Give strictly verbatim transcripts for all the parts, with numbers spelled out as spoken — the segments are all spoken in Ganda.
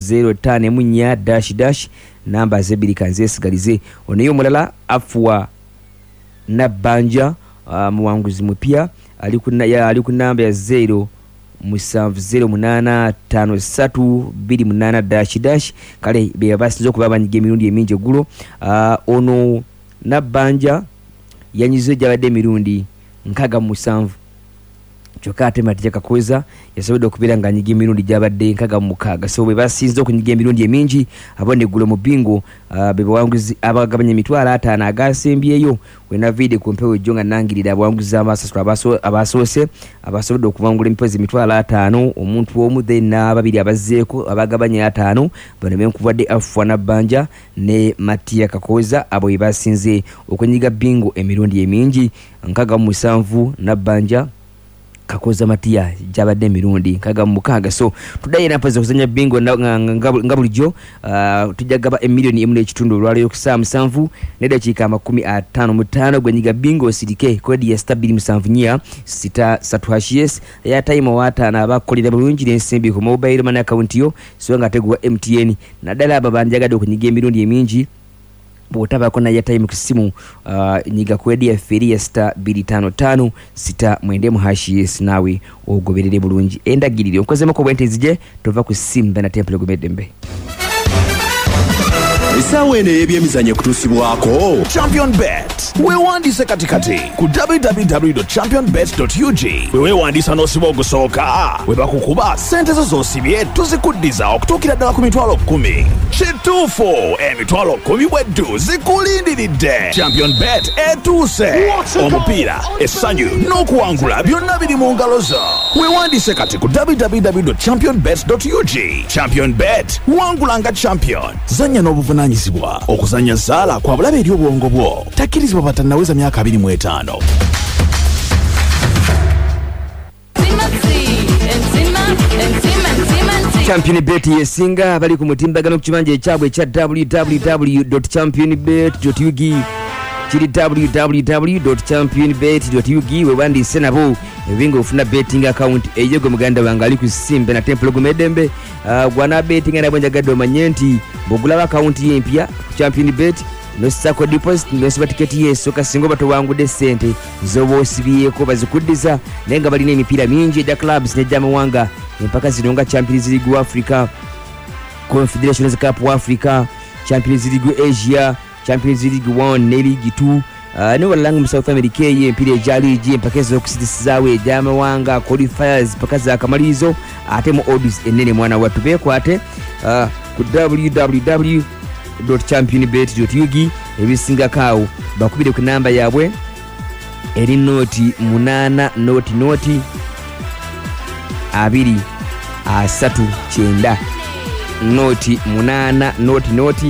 zero tano munya dash dash namba zebiri kanzesigalize. Oneyo mulala Afwa Nabanja uh, muwanguzi mupya ali ku ya ali ku namba ya zero musanvu zero munana tano satu biri munana dash dash kale be basinzo kuba banyige mirundi eminje gulo. Uh, ono Nabanja yanyize jabade mirundi nkaga musanvu chokate matija kakweza yasobodo kubira nga nyige mirundi jabade nkaga mukaga so be basinzo kunyige mirundi eminji abone gulo mubingo. Uh, bebe wanguzi abagabanye mitwala atano agasembyeyo wena vide kumpewe jonga nangirira abwanguzi abasasu abaso abasose abasobodo okuvangula empozi mitwala atano omuntu omu then ababiri abazeeko abagabanye atano bano benkuvadde Afwa Nabanja ne Matia Kakoza abo ibasinze okunyiga bingo emirundi eminji nkaga musanvu Nabanja Kakoza Matia jabade mirundi nkaga mukaga so tudaye napaza kuzanya bingo ngabulijo uh, tujagaba emilioni emune ekitundu olwalo yokusa musanvu neda chika makumi atano mutano gwenyiga bingo sidike kodi ya stabili musanvu nya sita satu hashies ya time wata na abakolira bulungi n'ensimbi ku mobile money account yo so nga tegwa M T N nadala ababanjaga do kunyiga emirundi eminji botaba kona ya time kusimu uh, nyiga kwedi ya feri ya star bili tano tano sita mwende muhashi yes nawe ogoberere bulungi enda girire okoze mako bwentezije tova kusimba na temple gomedembe. Isawene ebyemizanye kutusibwako Champion Bet. We wandise katikati ku w w w dot champion bet dot u g. We wandisa nosibo gusoka. We bakukuba sente zo zosibye tuzikuddiza okutukira ddala ku mitwalo kumi. Chitufu emitwalo kumi bweddu zikulindiridde. Champion Bet etuse. Omupiira, essanyu n'okuwangula byonna biri mu ngalo zo. We wandise kati ku w w w dot champion bet dot u g. Champion Bet wangulanga champion. Zanya n'obuvuna nyisibwa okuzanya zala kwa bulabe eri obwongo bwo takirizibwa batanaweza myaka abiri mu etaano. Champion Bet yesinga bali ku mutimbagano ku kibanja ekyabwe ekya w w w dot champion bet dot u g kiri w w w dot champion bet dot u g we wandise nabo ebingo ufuna betting account eyego muganda wangali ku simbe na temple gumedembe uh, gwana betting na bonja gado manyenti bogula account yempya Champion Bet no sako deposit no siba ticket yeso kasingo bato wangu de sente zobo sibiye ko bazikuddiza nenga bali n'emipira mingi ja clubs ne jama wanga mpaka zinonga Champions League Africa, Confederations Cup Africa, Champions League Asia, Champions League one ne League two. Uh, no walangu mu South America ye mpire jali je mpaka zo kusitizawe jama wanga qualifiers mpaka za kamalizo ate mu odds enene mwana watu bekwate uh, ku w w w dot champion bet dot u g ebisinga kawo bakubire ku namba yabwe eri noti munana noti noti abiri asatu chenda noti munana noti noti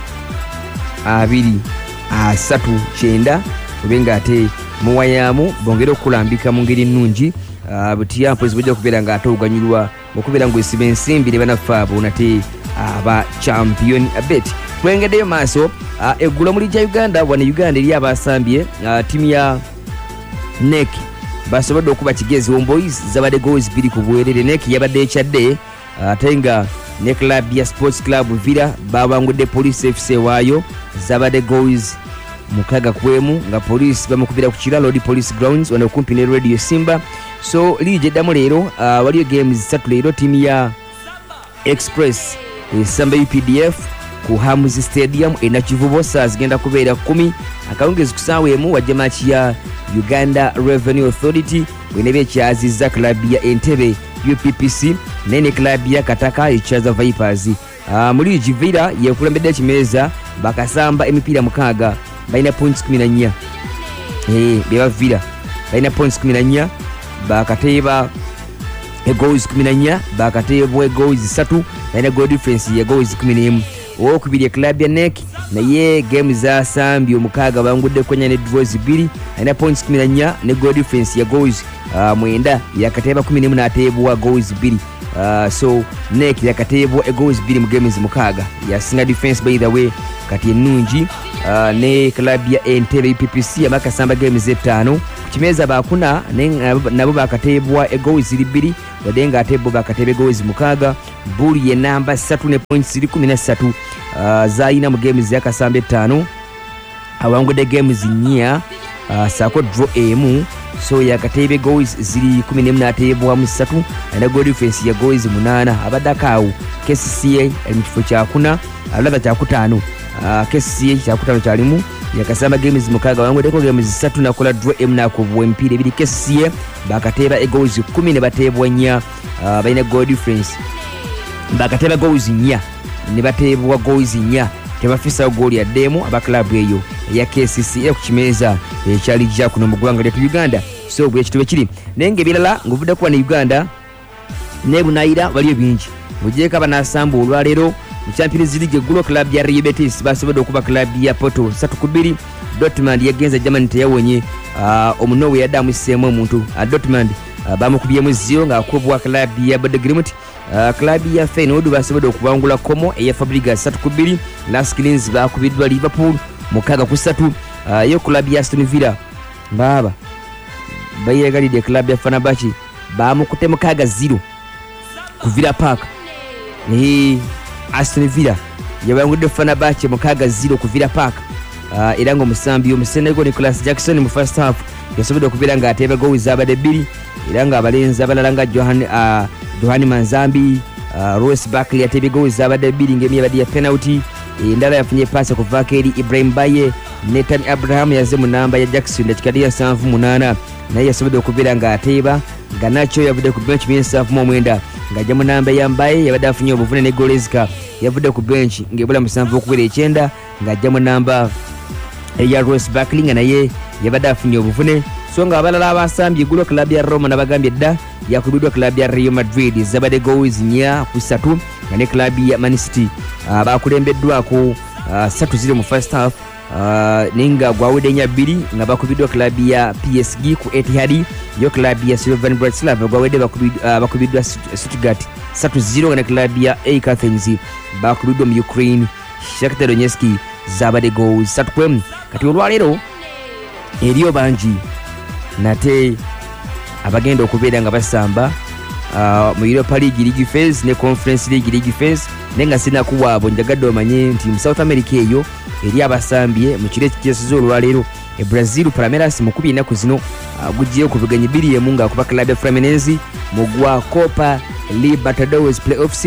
abiri asatu chenda ubenga ate muwayamu bongera okulambika mu ngeri nnungi uh, butiya mpozi bujja kubera nga ate oganyulwa okubera ngo esibe ensimbi ne banafaabo nate aba Champion Bet. Twengedeyo maaso uh, eggulo muri ja Uganda wana Uganda eri abasambye uh, timu ya N E C basobodde okuba kigezi Homeboys zabade goals biri ku bwerere. N E C yabadde ekyadde ate nga ne club ya Sports Club Villa babangudde Police F C waayo zabade goals mukaga kwemu nga police bamukubira ku Kiralo di Police Grounds wana okumpi ne Radio Simba. So lije damu leero uh, waliyo games zatu leero timu ya Express Samba U P D F ku Hamuzi Stadium ena Kivubo saa zigenda kubeera kumi akawungezi kusaweemu wajja match ya Uganda Revenue Authority wenebe kyaziza club ya Entebbe U P P C nene club ya Kataka echaza Vipers. Uh, muri Jivira yekulembedde kimeza bakasamba emipira mukaga baina points kumi na nnya eh beba Vira baina points kumi na nnya bakateba e goals kumi na nnya bakatebwa goals three baina goal difference ya goals kumi na one okubiri club ya N E C na ye game za sambi omukaga bangudde kwenya ne draws biri aina points kumi na nnya ne goal difference ya goals uh, mwenda yakateba kumi na one atebwa goals biri. Uh, so N E C yakatebwa e goals biri mu games mukaga ya singa defense by the way kati enungi uh, ne club ya Entebbe U P P C amakasamba games etano kimeza bakuna nabo bakatebwa e goals biri wadde ng'ate bo bakatebe goals mukaaga. Buli ye namba ssatu ne points ziri kumi na ssatu uh, z'alina mu games y'akasambe ttaano. Awangudde games nnya uh, saako draw emu. So yakatebe goals ziri kumi n'emu n'ateebwamu ssatu alina goal difference ya goals munaana. Abadde akaawo K C C A ali mu kifo kyakuna alaba kyakutaano. Uh, K C C A kyakutaano kyalimu yakasamba games mukaaga. Awangudeko games ssatu nakola draw emu n'akubwa emipiira ebiri. K C C A bakateeba e goals kumi ne bateebwa nnya uh, balina goal difference. Bakateeba goals nnya ne bateebwa goals nnya tebafisawo goal yaddeemu aba club eyo eya K C C A ku kimeeza ekyali jja kuno mu ggwanga lyettu Uganda. So bwe kitwe kiri naye ng'ebirala ng'ovudde kuba ne Uganda ne Bunaayira waliyo bingi. Mugyeko abanasamba olwaleero mu Champions League eggulo club ya Real Betis basobodde okuba club ya Porto ssatu ku bbiri. Dortmund yagenza Germany teyawonye uh, omunowe yaddamu isseemu omuntu uh, Dortmund uh, bamukubyemu zero ng'akubwa club ya Bode Glimt. Uh, club ya Feyenoord basobodde okubangula Como eya Fabregas ssatu ku bbiri. Lask Linz bakubiddwa Liverpool mukaaga ku ssatu. Uh, yo club ya Aston Villa baaba bayegalidde club ya Fenerbahce bamukute mukaaga zero ku Villa Park. Ee Aston Villa yabangudde Fenerbahce mukaaga zero ku Villa Park. Uh, era ng'omusambi omusenego Nicholas Jackson mu first half yasobodde okubeera ng'ateeba goals zabadde bbiri era ng'abalenzi abalala nga Johan uh, Johan Manzambi uh, Royce Barkley yateebye goals zabadde bbiri ng'emu yabadde ya penalty. Endala yafunye paasi okuvaako eri Ibrahim Baye. Nathan Abraham yazze mu namba ya Jackson dakikati ya nsanvu munaana naye yasobodde okubeera ng'ateeba. Ganacho yavudde ku bench byensanvu mu mwenda ng'ajja mu namba ya Mbaye yabadde afunye obuvune ne Golezka yavudde ku bench ng'ebula musanvu okubeera ekyenda ng'ajja mu namba eya Royce Barkley nga naye yabadde afunye obuvune. So nga abalala abasambye eggulo club ya Roma nabagambye dda yakubiddwa club ya Real Madrid zabadde goals nnya ku ssatu nga ne club ya Man City uh, bakulembeddwako uh, ssatu ziro mu first half uh, naye nga gwawedde nnya bbiri nga bakubiddwa club ya P S G ku Etihad. Yo club ya Slovan Bratislava gwawedde bakubiddwa, uh, bakubiddwa Stuttgart ssatu ziro nga ne club ya A K Athens bakubiddwa mu Ukraine Shakhtar Donetsk zabadde goals ssatu ku emu. Kati olwaleero eriyo bangi nate abagenda okubeera nga basamba uh, mu Europa League League phase ne Conference League League phase naye nga sinakuwaabo njagadde omanye nti mu South America eyo eri abasambye mu kiro ekikyesiza olwaleero e Brazil Palmeiras mu kubi ennaku zino uh, guggyeyo ku biganye bbiri emu ng'akuba club ya Fluminense mu gwa Copa Libertadores playoffs.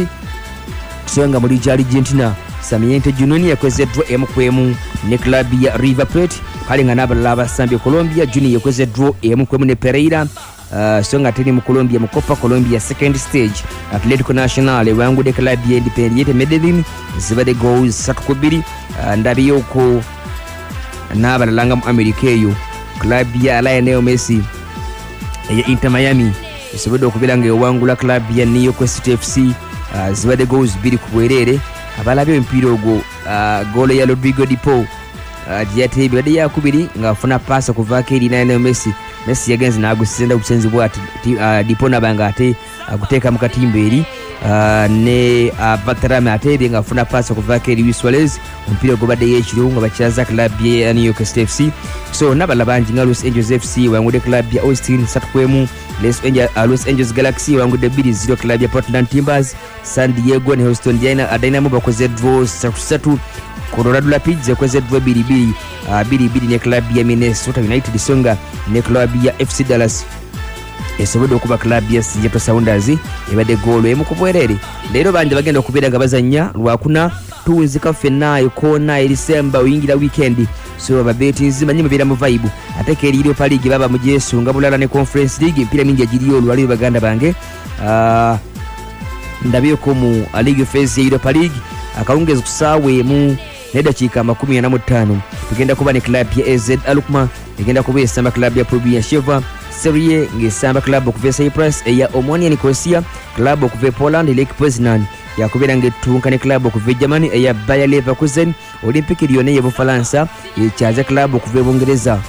So nga muri Argentina Samiente Junior yakozeddwa emu ku emu ne club ya River Plate. Kale nga n'abalala abasambye Colombia Junior yakozeddwa emu ku emu ne Pereira. Uh, so nga teri mu Colombia mu Copa Colombia second stage Atletico Nacional ewangudde club ya Independiente Medellin zibadde goals ssatu ku bbiri. Uh, ndabiyoko n'abalala nga mu America eyo club ya Lionel Messi eya Inter Miami esobodde okubeera nga ewangula club ya New York City F C uh, zibadde goals bbiri ku bwereere. Abalabye omupiira ogwo uh, goolo ya Rodrigo Di Paul uh, gyeyateebye badde yakubiri ng'afuna paasa okuvaako eri Lionel Messi. Messi yagenze n'agusizenda obusenzi bwati uh, Di Paul nabanga ate aguteeka mu katimba eri uh, ne uh, Valderrama ateebye ng'afuna paasa okuvaako eri Luis Suarez. Omupiira ogwo badde yeekiro nga bakyaza club ya New York City F C. So n'abalala bangi nga Los Angeles F C wangudde club ya Austin ssatu ku emu. Los Angeles, uh, Los Angeles Galaxy wangudde bbiri ziro club ya Portland Timbers. San Diego ne Houston Dynamo bakoze draw ssatu ssatu. Colorado Rapids yakoze draw bbiri bbiri uh, bbiri bbiri ne club ya Minnesota United. Songa ne club ya F C Dallas esobodde okuba club ya Seattle Sounders ebadde goolo emu ku bwereere. Leero bangi bagenda okubeera nga bazannya lwakuna tuwunzika ffenna ekoona erisemba oyingira weekend. So ababetinzi manyi mubeera mu vibe ate ke eri Europa League baba mujesunga bulala ne Conference League mpira mingi agiriyo olwaliyo baganda bange. Uh, ndabyeko mu League phase ya Europa League akawungeezi ku ssaawa emu n'eddakiika amakumi ana mu ttaano tugenda kuba ne club ya A Z Alkmaar egenda kuba esamba club ya Probiya Sheva. Serie ng'esamba club okuva e Cyprus eya Omonia Nicosia. Club okuva e Poland Lech Poznan yakubeera ng'ettunka ne club okuva e Germany eya Bayer Leverkusen. Olympique Lyonnais y'e Bufalansa ekyaza club okuva e Bungereza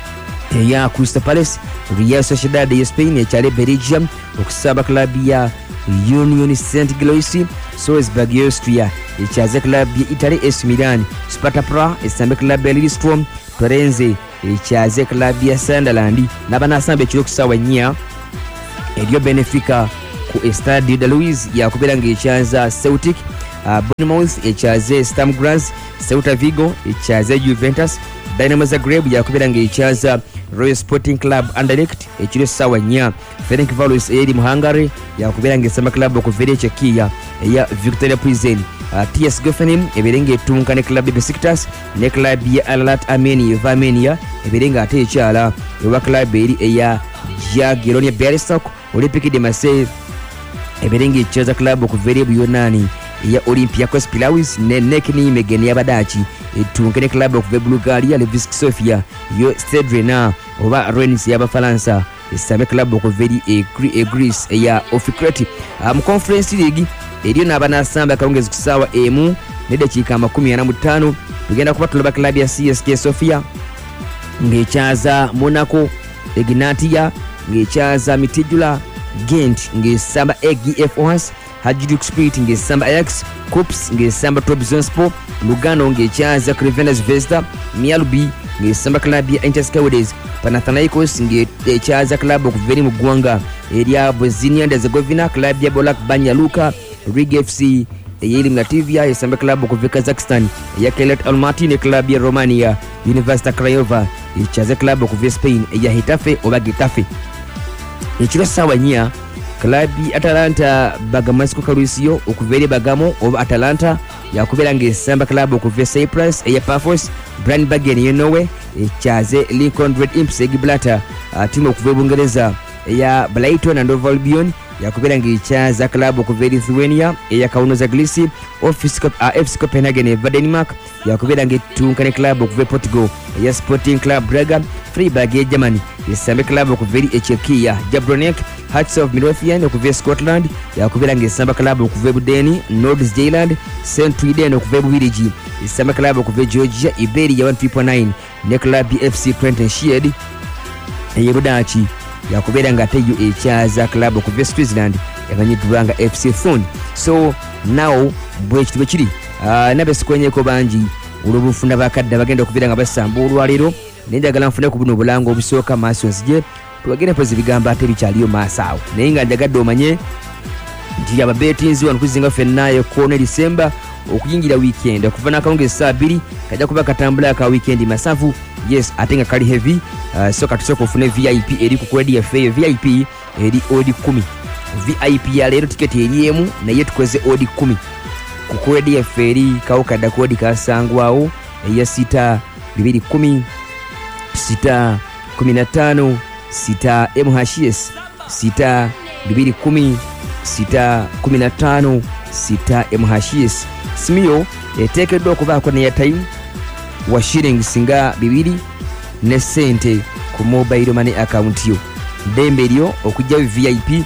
eya Crystal Palace. Real Sociedad y'e Spain ekyala e Belgium okusamba club ya Union Saint Gilloise. Salzburg y'e Austria ekyaza club ya Italy A C Milan. Sparta Praha esambe club ya Lillestrøm. Torrenze ekyaze club ya Sunderland. N'abanasamba ekiro ku ssaawa nnya eryo Benfica ku Estadio da Luz yakubera ng'ekyaza Celtic, uh, Bournemouth ekyaze Sturm Graz, Celta Vigo ekyaze Juventus, Dynamo Zagreb yakubera ng'ekyaza Royal Sporting Club Anderlecht ekiro sawa nnya, Ferencvaros eri mu Hungary yakubera ng'esamba club okuvera Czechia eya Victoria Plzen, uh, T S Goffenheim eberenga etunka ne club Besiktas ne club ya Alat Armenia eva Armenia eberenga ate ekyala ewa club eri eya Jagiellonia Bialystok, Olympique de Marseille eberenga ekyaza club okuvera e Yunani eya Olympiacos Pilaus ne Nek Nijmegen y'Abadaaki etunka ne club okuva e Bulgaria Levski Sofia yo Stade Rennais oba Rennes y'Abafalansa esambe club okuva eri e Greece eya Ofikret. Mu Conference League eriyo n'abanasamba akalongezi ku ssaawa emu n'eddakiika amakumi ana mu ttaano tugenda kuba tulaba club ya C S K Sofia ng'ekyaza Monaco, Egnatia ng'ekyaza Midtjylland, Gent ng'esamba A G F Oas, Hajduk Split ng'esamba Ajax, Kups ng'esamba Trabzonspor, Lugano ng'ekyaza Crvena Zvezda, Mjällby ng'esamba club ya Interskawdes, Panathinaikos ng'ekyaza club okuva eri mu ggwanga erya Bosnia and Herzegovina, club ya Bolak Banja Luka, Riga F C ey'eri Latvia esamba club okuva e Kazakhstan eya Kairat Almaty ne club ya Romania Universita Craiova ekyaze club okuva e Spain eya Hetafe oba Getafe. Ekiro ssaawa nnya club Atalanta Bergamasco Calcio okuva eri Bergamo oba Atalanta yakubeera ng'esamba club okuva e Cyprus eya Paphos, Brandbergen eya Norway ekyaze Lincoln Red Imps e Gibraltar, timu okuva e Bungereza eya Brighton and Hove Albion yakubeera ng'ekyaza club okuva e Lithuania eya Kauno Zaglisi, F C Copenhagen eva Denmark yakubeera ng'etunka ne club okuva e Portugal eya Sporting Club Braga, Freiburg eya Germany esambe club okuva eri e Czechia, Jablonec Hearts of Midlothian okuva e Scotland yakubeera ng'esamba club okuva e Budeni, Nord-Zeeland, Saint Truiden okuva e Bubiligi esamba club okuva e Georgia, Iberia one three point nine ne club F C Clinton Shield eya Budaaki yakubeera ng'ate yo ekyaza club okuva e Switzerland emanyiddwa nga F C Thun. So now bwekiti bwe kiri, uh, nabesikwenyeko bangi olw'obufunda bakadde bagenda okubeera nga basamba olwaleero naye njagala nfune ku buno obulanga obusooka maaso nzije tubagende pozi bigambo ate bikyaliyo maaso awo, naye nga njagadde omanye nti ababetinzi wano kuzinga ffennayo koona December okuyingira weekend okuva n'akawunga essaawa bbiri kajja kuba katambula ka weekend masavu, yes ate nga kali heavy. Uh, so katusooka ofune V I P eri ku kwedi yaffe eyo, V I P eri odi kumi, V I P ya leero tiketi eri emu naye tukoze odi kumi ku kwedi yaffe eri kawo kadda kodi kasangwawo eya sita bibiri kumi sita kumi na ttaano sita M H S sita bibiri kumi sita kumi na ttaano sita M H S. Simiyo eteekeddwa okubaako ne airtime wa shillings nga bibiri ne sente ku mobile money account yo. Dembe lyo okujja V I P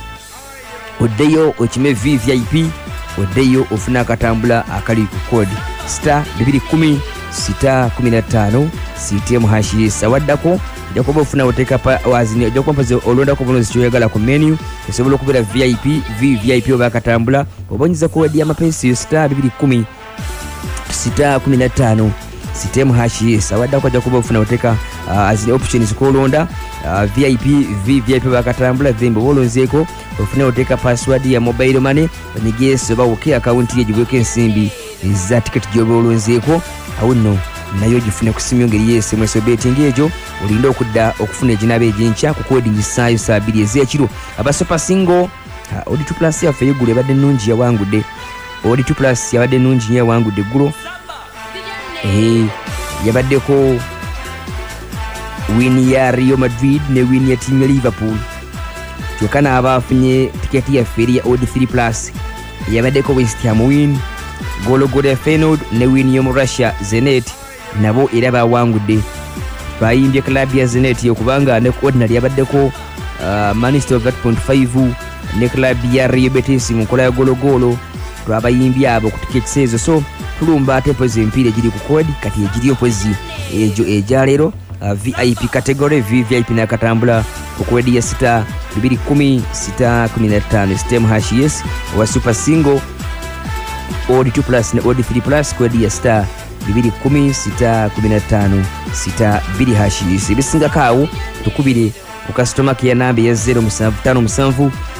oddeyo okime V V I P oddeyo ofuna akatambula akali ku code star bibiri kumi sita kumi na ttaano sita M H S. Awaddako jakoba ofuna oteka pa wazini jakoba mpaze olondako bono zichoyagala ku menu esobola okubeera V I P V V I P oba akatambula obonyiza kodi y'amapesi star bibiri kumi sita kumi na ttaano sita M H S. Awaddako jakoba ofuna oteka uh, azini options kolonda uh, V I P V V I P oba akatambula thembo bolonzeeko ofuna oteka password ya mobile money banigese oba oke account ye jibweko ensimbi za ticket gyoba olonzeeko awo nno nayo gifune ku simu ngeri yese mweso betting ejo olinda okudda okufuna ejinaba ejenkya ku kodi nyisayo saa bbiri ez'ekiro. Aba super single uh, odi two plus yaffe yeggulo ebadde nnungi yawangudde, odi two plus yabadde nnungi nnyo yawangudde eggulo, eh yabaddeko win ya Real Madrid ne win ya team ya Liverpool. Kyokka n'abaafunye tiketi yaffe eri ya odi three plus yabaddeko West Ham win, Gologode Feyenoord ne win yo mu Russia Zenit nabo era bawangudde. Bayimbye club ya Zenit okubanga ne ordinary yabaddeko uh, Manchester of eight point five ne club ya Real Betis mu nkola ya gologolo twabayimbye abo ku tiketi ezo. So tulumba ate pozi empire giri ku kodi kati egiriyo pozi ejo eja leero uh, V I P category V V I P na katambula ku kodi ya sita bibiri kumi sita kumi na ttaano stem H S wa super single odi two plus ne odi three plus kodi ya star bibiri kumi sita kumi na ttaano sita bibiri H S. Ebisinga kaawo tukubire ku customer care namba ya zero musanvu ttaano musanvu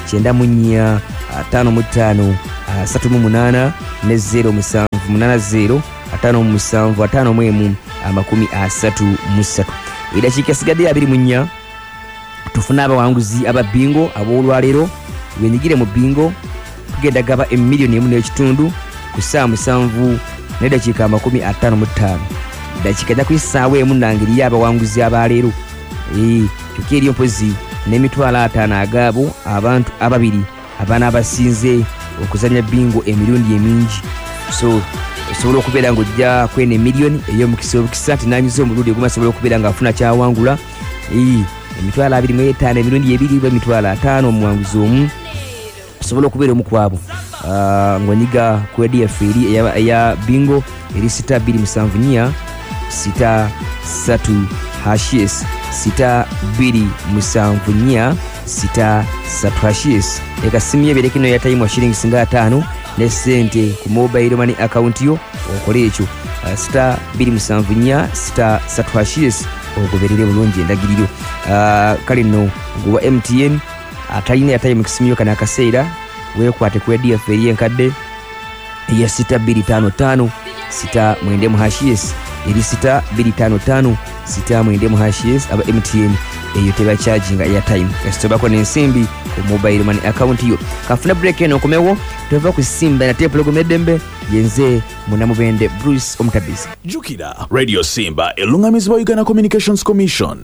kyenda mu nnya ataano mu ttaano asatu mu munaana ne zero musanvu munaana zero ataano mu musanvu ataano mu emu amakumi asatu mu ssatu. Eddakiika esigadde abiri mu nnya tufune abawanguzi aba bingo ab'olwaleero. Wenyigire mu bingo tugenda gaba emiliyoni emu n'ekitundu ku ssaawa musanvu n'eddakiika amakumi ataano mu ttaano. Eddakiika ajja ku ssaawa emu nangiriyo abawanguzi abaleero. Kyokka eriyo mpozi n'emitwalo ataano agaabo abantu ababiri abaana abasinze okuzannya bingo emirundi emingi. So osobola okubeera ng'ojja kwena emiliyoni ey'omukisa obukisa nti naanyiza omulundi ogumu asobola okubeera ng'afuna kyawangula. Emitwalo abiri mu etaano emirundi ebiri oba emitwalo ataano omuwanguzi omu osobola okubeera omu ku abo. Ng'onyiga ku edi yaffe eri eya bingo eri sita bbiri musanvu nnya sita ssatu hashes sita bbiri musanvu nnya sita ssatu hashes. Eka simu ye bereke no ya time wa shilingi singa ataano ne sente ku mobile money account yo okole ekyo sita bbiri musanvu nnya sita ssatu hashes ogoberere bulungi endagiriro. Kale nno gwa M T N atalina ya time kisimu yo kana akaseera weekwate ku edi yaffe eri enkadde eya sita bbiri ttaano ttaano sita mwenda mu hashes eri sita bbiri ttaano ttaano sita mwenda mu hashes. Aba M T N eyo teba charging airtime kasitobako n'ensimbi ku mobile money account yo. Kafuna break eno komewo tuva ku simba na tape logo medembe yenze munamubende Bruce Omutabizi. Jukira Radio Simba elungamizibwa Uganda Communications Commission.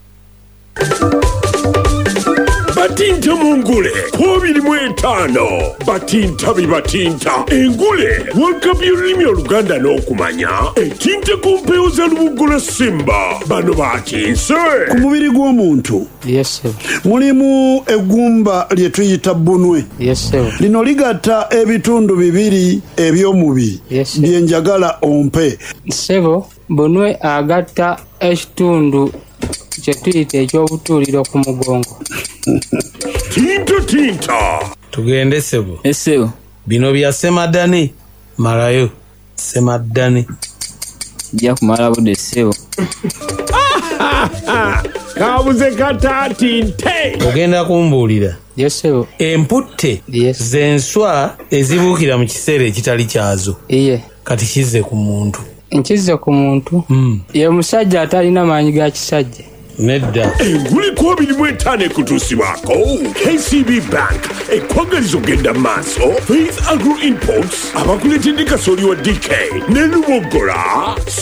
Batinta mungule kubiri mu etaano batinta bibatinta engule wakabye olulimi oluganda n'okumanya etinta ku mpewo za Lubugula Simba bano bakinse ku mubiri gw'omuntu. Yes sir. Mulimu eggumba lye tuyita bbunwe. Yes sir. Lino ligatta ebitundu bibiri eby'omubiri. Yes sir. Bye njagala ompe. Sebo bbunwe agatta ekitundu kye tuyita ekyobutuuliro ku mugongo. Tinta tinta tugende sebo. Esebo Bino bya Semadani malayo Semadani jja kumala budde sebo. kabuze katati nte ogenda kumbuulira. Yes sebo. Emputte Yes. z'enswa ezibuukira mu kiseera ekitali kyazo Iye kati kizze ku muntu. nkize ku muntu Mm. ye musajja atalina maanyi ga kisajja. Nedda enguli kubiri mu etaano ekutuusibwako K C B Bank ekwagaliza ogenda mu maaso. Faith Agro Imports abakuletedde kasooli wa D K ne Lubogola